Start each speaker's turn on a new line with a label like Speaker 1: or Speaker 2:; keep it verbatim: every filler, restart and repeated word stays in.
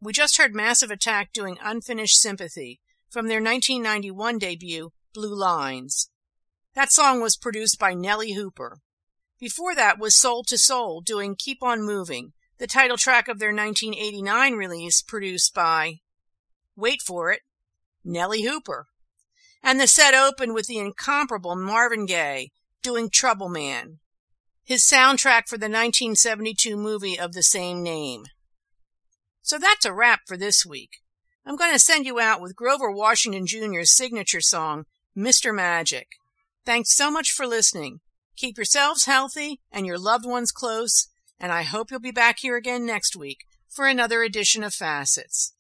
Speaker 1: We just heard Massive Attack doing Unfinished Sympathy from their nineteen ninety-one debut, Blue Lines. That song was produced by Nellie Hooper. Before that was Soul to Soul doing Keep On Moving, the title track of their nineteen eighty-nine release, produced by, wait for it, Nellie Hooper. And the set opened with the incomparable Marvin Gaye doing Trouble Man, his soundtrack for the nineteen seventy-two movie of the same name. So that's a wrap for this week. I'm going to send you out with Grover Washington Junior's signature song, Mister Magic. Thanks so much for listening. Keep yourselves healthy and your loved ones close, and I hope you'll be back here again next week for another edition of Facets.